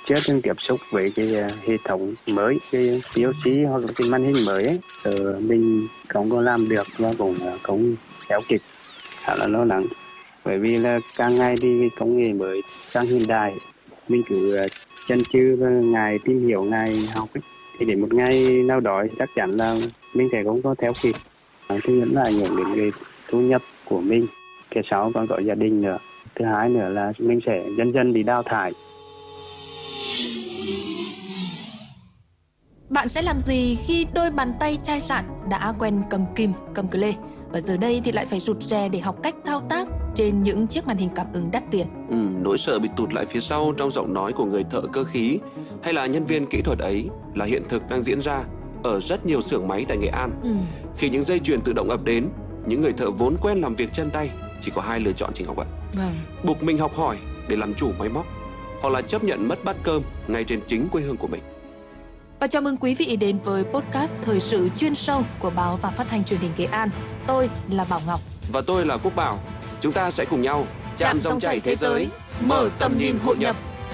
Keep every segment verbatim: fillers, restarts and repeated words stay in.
chưa từng tiếp xúc với cái hệ thống mới, cái pê lờ xê hoặc là cái màn hình mới ấy, ờ, mình không có làm được và cũng không theo kịp, khá là lo lắng. Bởi vì là càng ngày thì công nghệ mới càng hiện đại, mình cứ chần chừ và ngại tìm hiểu, ngại học ấy. Thì đến một ngày nào đó chắc chắn là mình sẽ không có theo kịp. Thứ nhất là ảnh hưởng đến cái thu nhập của mình, cái sau còn có gia đình nữa. Thứ hai nữa là mình sẽ dần dần bị đào thải. Bạn sẽ làm gì khi đôi bàn tay chai sạn đã quen cầm kìm, cầm cờ lê và giờ đây thì lại phải rụt rè để học cách thao tác trên những chiếc màn hình cảm ứng đắt tiền? Ừ, nỗi sợ bị tụt lại phía sau trong giọng nói của người thợ cơ khí hay là nhân viên kỹ thuật ấy là hiện thực đang diễn ra ở rất nhiều xưởng máy tại Nghệ An. Ừ. Khi những dây chuyền tự động ập đến, những người thợ vốn quen làm việc chân tay chỉ có hai lựa chọn, Chị Ngọc ạ. Vâng. Buộc mình học hỏi để làm chủ máy móc, hoặc là chấp nhận mất bát cơm ngay trên chính quê hương của mình. Và chào mừng quý vị đến với podcast thời sự chuyên sâu của Báo và Phát thanh Truyền hình Nghệ An. Tôi là Bảo Ngọc. Và tôi là Quốc Bảo. Chúng ta sẽ cùng nhau chạm dòng chảy thế giới, mở tầm nhìn hội nhập.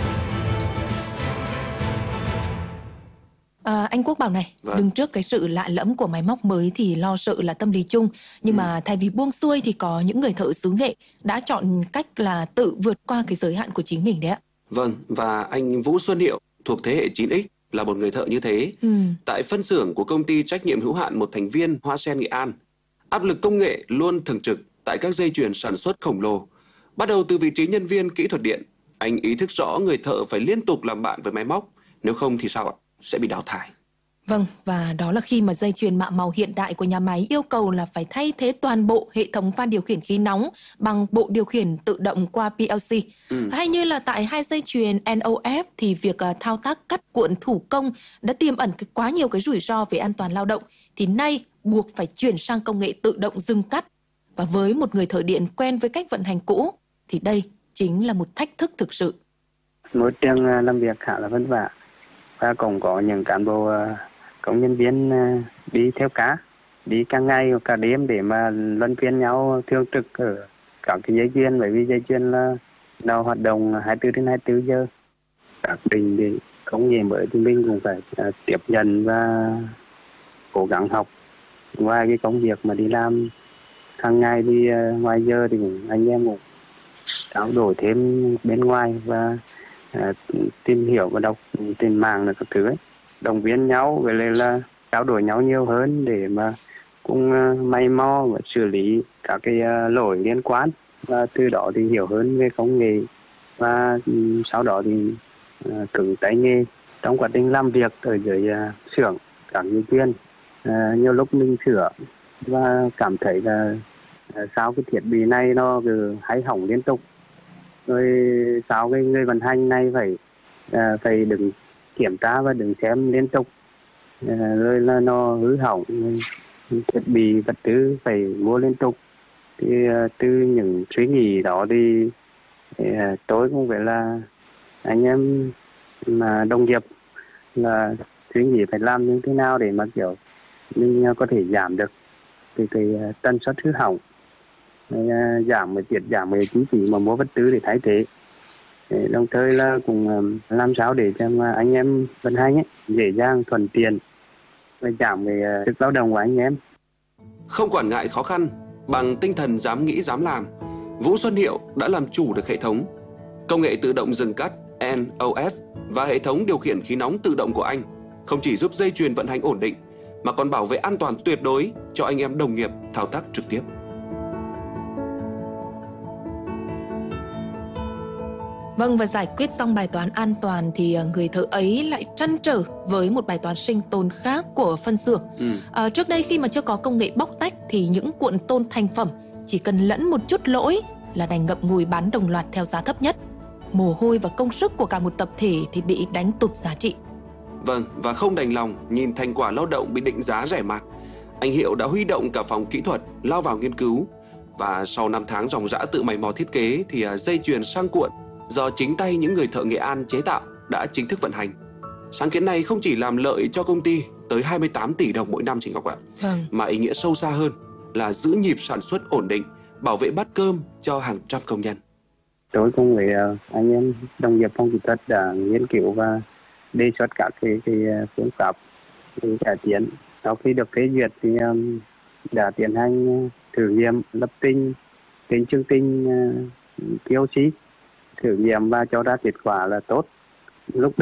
À, anh Quốc Bảo này, Vâng. đứng trước cái sự lạ lẫm của máy móc mới thì lo sợ là tâm lý chung. Nhưng ừ. mà thay vì buông xuôi thì có những người thợ xứ Nghệ đã chọn cách là tự vượt qua cái giới hạn của chính mình đấy ạ. Vâng, và anh Vũ Xuân Hiệu thuộc thế hệ chín x là một người thợ như thế. Ừ. Tại phân xưởng của công ty trách nhiệm hữu hạn một thành viên Hoa Sen Nghệ An, áp lực công nghệ luôn thường trực tại các dây chuyền sản xuất khổng lồ. Bắt đầu từ vị trí nhân viên kỹ thuật điện, anh ý thức rõ người thợ phải liên tục làm bạn với máy móc, nếu không thì sao ạ? Sẽ bị đào thải. Vâng, và đó là khi mà dây chuyền mạ màu hiện đại của nhà máy yêu cầu là phải thay thế toàn bộ hệ thống van điều khiển khí nóng bằng bộ điều khiển tự động qua pê lờ xê. Ừ. Hay như là tại hai dây chuyền en ô ép thì việc uh, thao tác cắt cuộn thủ công đã tiềm ẩn cái, quá nhiều cái rủi ro về an toàn lao động. Thì nay buộc phải chuyển sang công nghệ tự động dừng cắt. Và với một người thợ điện quen với cách vận hành cũ thì đây chính là một thách thức thực sự. Môi trường làm việc khá là vất vả và cũng có những cán bộ công nhân viên đi theo cá, đi cả ngày hoặc cả đêm để mà luân phiên nhau thường trực ở các cái dây chuyền, bởi vì dây chuyền là nó hoạt động hai mươi bốn trên hai mươi bốn giờ. Các định để công nghệ mới thì mình cũng phải uh, tiếp nhận và cố gắng học. Ngoài cái công việc mà đi làm hàng ngày đi uh, ngoài giờ thì cũng, anh em cũng trao đổi thêm bên ngoài và uh, tìm hiểu và đọc trên mạng là các thứ ấy. Động viên nhau, vậy là, là trao đổi nhau nhiều hơn để mà cùng uh, may mò và xử lý các cái uh, lỗi liên quan, và từ đó thì hiểu hơn về công nghệ và um, sau đó thì uh, cứng tay nghề trong quá trình làm việc ở dưới uh, xưởng các dây chuyền. Uh, nhiều lúc mình sửa và cảm thấy là uh, sao cái thiết bị này nó cứ hay hỏng liên tục, rồi sao cái người vận hành này phải uh, phải đứng kiểm tra và đừng xem liên tục, à, rồi là nó hư hỏng, thiết bị vật tư phải mua liên tục. Thì à, từ những suy nghĩ đó thì à, tôi cũng phải là anh em mà đồng nghiệp là suy nghĩ phải làm như thế nào để mà kiểu mình có thể giảm được cái, cái tần suất hư hỏng, à, giảm một tiết giảm về chi phí mà mua vật tư để thay thế. Để đồng thời là cũng làm sao để cho mà anh em vận hành ấy dễ dàng, thuận tiện và giảm về sức lao động của anh em. Không quản ngại khó khăn, bằng tinh thần dám nghĩ dám làm, Vũ Xuân Hiệu đã làm chủ được hệ thống. Công nghệ tự động dừng cắt en ô ép và hệ thống điều khiển khí nóng tự động của anh không chỉ giúp dây chuyền vận hành ổn định mà còn bảo vệ an toàn tuyệt đối cho anh em đồng nghiệp thao tác trực tiếp. Vâng, và giải quyết xong bài toán an toàn thì người thợ ấy lại trăn trở với một bài toán sinh tồn khác của phân xưởng. Ừ. À, trước đây khi mà chưa có công nghệ bóc tách thì những cuộn tôn thành phẩm chỉ cần lẫn một chút lỗi là đành ngậm ngùi bán đồng loạt theo giá thấp nhất. Mồ hôi và công sức của cả một tập thể thì bị đánh tụt giá trị. Vâng, và không đành lòng nhìn thành quả lao động bị định giá rẻ mạt, anh Hiệu đã huy động cả phòng kỹ thuật lao vào nghiên cứu. Và sau năm tháng ròng rã tự mày mò thiết kế thì dây chuyền sang cuộn do chính tay những người thợ Nghệ An chế tạo đã chính thức vận hành. Sáng kiến này không chỉ làm lợi cho công ty tới hai mươi tám tỷ đồng mỗi năm, chị Ngọc ạ, vâng. mà ý nghĩa sâu xa hơn là giữ nhịp sản xuất ổn định, bảo vệ bát cơm cho hàng trăm công nhân. tôi cùng với anh em đồng nghiệp phòng kỹ thuật đã nghiên cứu và đề xuất các cái, cái phương pháp để cải tiến. Sau khi được phê duyệt thì um, đã tiến hành thử nghiệm lập tinh trên chương trình uh, pê o xê, thử nghiệm và cho ra kết quả là tốt. Lúc